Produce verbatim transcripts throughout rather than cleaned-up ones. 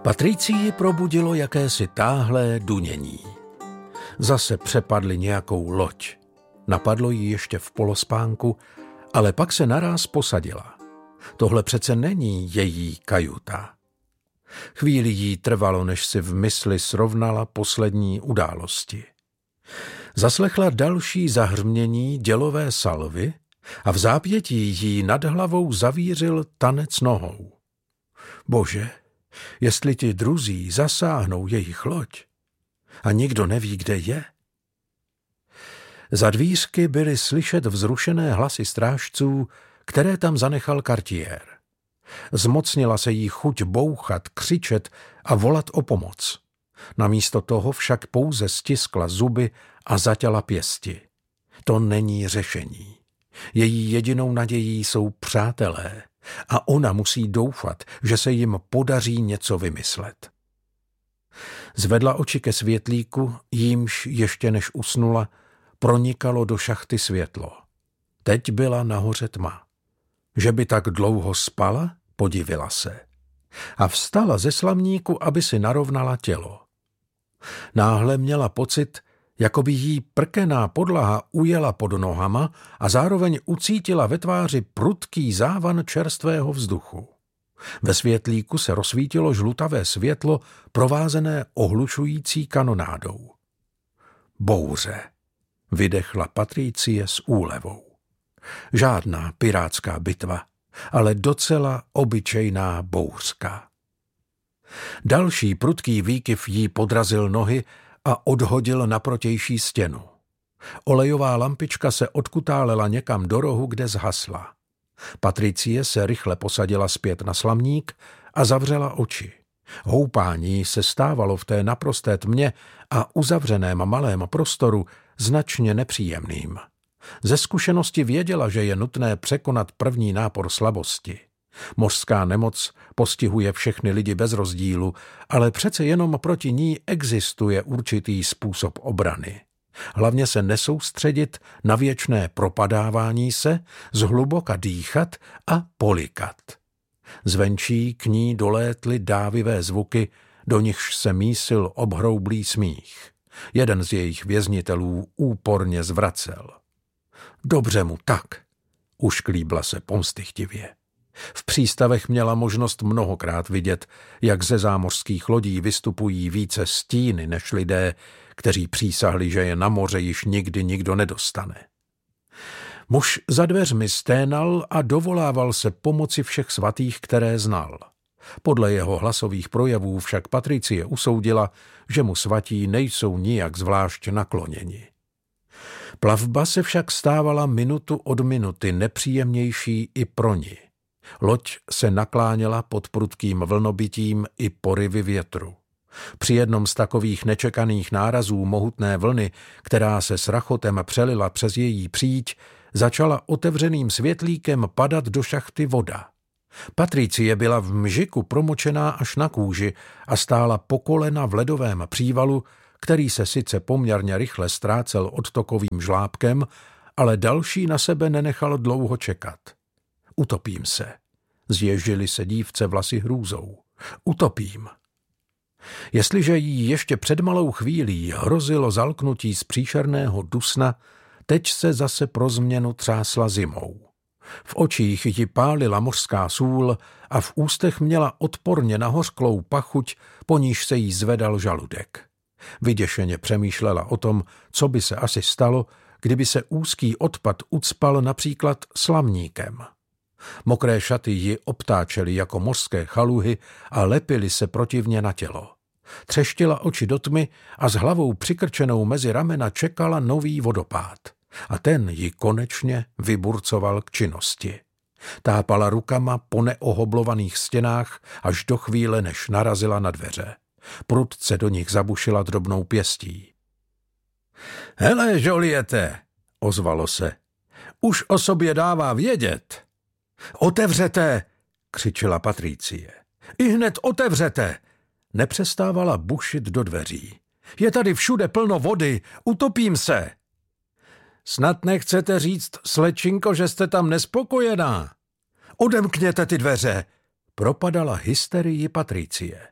Patricii probudilo jakési táhlé dunění. Zase přepadli nějakou loď. Napadlo jí ještě v polospánku, ale pak se naráz posadila. Tohle přece není její kajuta. Chvíli jí trvalo, než si v mysli srovnala poslední události. Zaslechla další zahřmění dělové salvy a v zápětí jí nad hlavou zavířil tanec nohou. Bože, jestli ti druzí zasáhnou jejich loď a nikdo neví, kde je. Za dvířky byly slyšet vzrušené hlasy strážců, které tam zanechal Cartier. Zmocnila se jí chuť bouchat, křičet a volat o pomoc. Namísto toho však pouze stiskla zuby a zatěla pěsti. To není řešení. Její jedinou nadějí jsou přátelé a ona musí doufat, že se jim podaří něco vymyslet. Zvedla oči ke světlíku, jímž ještě než usnula, pronikalo do šachty světlo. Teď byla nahoře tma. Že by tak dlouho spala, podivila se. A vstala ze slamníku, aby si narovnala tělo. Náhle měla pocit, jako by jí prkená podlaha ujela pod nohama a zároveň ucítila ve tváři prudký závan čerstvého vzduchu. Ve světlíku se rozsvítilo žlutavé světlo, provázené ohlušující kanonádou. Bouře, vydechla Patricie s úlevou. Žádná pirátská bitva, ale docela obyčejná bouřka. Další prudký výkyv jí podrazil nohy a odhodil na protější stěnu. Olejová lampička se odkutálela někam do rohu, kde zhasla. Patricie se rychle posadila zpět na slamník a zavřela oči. Houpání se stávalo v té naprosté tmě a uzavřeném malém prostoru značně nepříjemným. Ze zkušenosti věděla, že je nutné překonat první nápor slabosti. Mořská nemoc postihuje všechny lidi bez rozdílu, ale přece jenom proti ní existuje určitý způsob obrany. Hlavně se nesoustředit na věčné propadávání se, zhluboka dýchat a polikat. Zvenčí k ní dolétly dávivé zvuky, do nichž se mísil obhroublý smích. Jeden z jejich věznitelů úporně zvracel. Dobře mu tak, ušklíbla se pomstychtivě. V přístavech měla možnost mnohokrát vidět, jak ze zámořských lodí vystupují více stíny než lidé, kteří přísahli, že je na moře již nikdy nikdo nedostane. Muž za dveřmi sténal a dovolával se pomoci všech svatých, které znal. Podle jeho hlasových projevů však Patricie usoudila, že mu svatí nejsou nijak zvlášť nakloněni. Plavba se však stávala minutu od minuty nepříjemnější i pro ní. Loď se nakláněla pod prudkým vlnobitím i poryvy větru. Při jednom z takových nečekaných nárazů mohutné vlny, která se s rachotem přelila přes její příď, začala otevřeným světlíkem padat do šachty voda. Patricie byla v mžiku promočená až na kůži a stála po kolena v ledovém přívalu, který se sice poměrně rychle ztrácel odtokovým žlábkem, ale další na sebe nenechal dlouho čekat. Utopím se. Zježily se dívce vlasy hrůzou. Utopím. Jestliže jí ještě před malou chvílí hrozilo zalknutí z příšerného dusna, teď se zase pro změnu třásla zimou. V očích ji pálila mořská sůl a v ústech měla odporně nahořklou pachuť, po níž se jí zvedal žaludek. Vyděšeně přemýšlela o tom, co by se asi stalo, kdyby se úzký odpad ucpal například slamníkem. Mokré šaty ji obtáčely jako mořské chaluhy a lepily se protivně na tělo. Třeštila oči do tmy a s hlavou přikrčenou mezi ramena čekala nový vodopád. A ten ji konečně vyburcoval k činnosti. Tápala rukama po neohoblovaných stěnách až do chvíle, než narazila na dveře. Prudce do nich zabušila drobnou pěstí. Hele, Joliete, ozvalo se. Už o sobě dává vědět. Otevřete, křičela Patricie. Ihned otevřete. Nepřestávala bušit do dveří. Je tady všude plno vody, utopím se. Snad nechcete říct, slečinko, že jste tam nespokojená. Odemkněte ty dveře, propadala hysterii Patricie.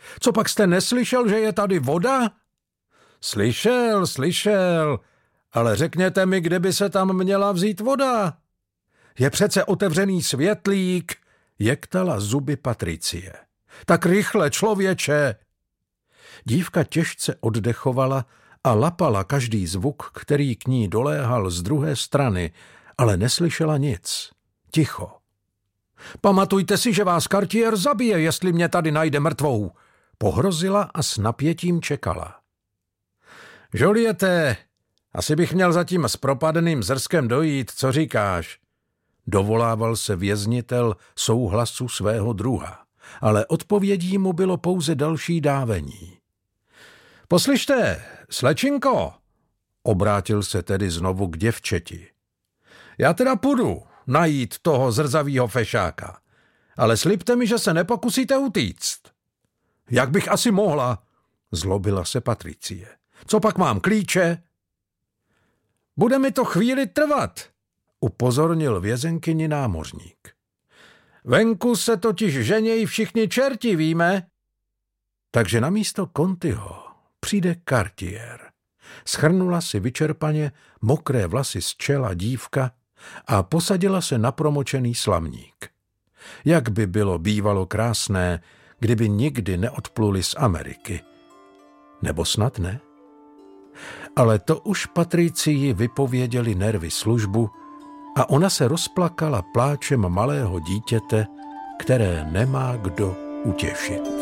Co pak jste neslyšel, že je tady voda? Slyšel, slyšel, ale řekněte mi, kde by se tam měla vzít voda. Je přece otevřený světlík, jektala zuby Patricie. Tak rychle, člověče. Dívka těžce oddechovala a lapala každý zvuk, který k ní doléhal z druhé strany, ale neslyšela nic. Ticho. Pamatujte si, že vás Cartier zabije, jestli mě tady najde mrtvou. Pohrozila a s napětím čekala. Joliete, asi bych měl zatím s propadeným zrskem dojít, co říkáš? Dovolával se věznitel souhlasu svého druha, ale odpovědí mu bylo pouze další dávení. Poslyšte, slečinko, obrátil se tedy znovu k děvčeti. Já teda půjdu najít toho zrzavýho fešáka, ale slibte mi, že se nepokusíte utíct. Jak bych asi mohla, zlobila se Patricie. Co pak mám, klíče? Bude mi to chvíli trvat, upozornil vězenkyni námořník. Venku se totiž ženějí všichni čerti, víme? Takže namísto Contiho přijde Cartier. Schrnula si vyčerpaně mokré vlasy z čela dívka a posadila se na promočený slamník. Jak by bylo bývalo krásné, kdyby nikdy neodpluli z Ameriky. Nebo snad ne? Ale to už Patricii vypověděli nervy službu a ona se rozplakala pláčem malého dítěte, které nemá kdo utěšit.